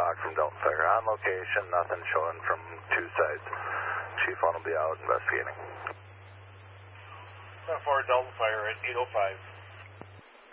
talk from Delta Fire. On location, nothing showing from two sides. Chief 1 will be out investigating. 4 Delta Fire at 8:05.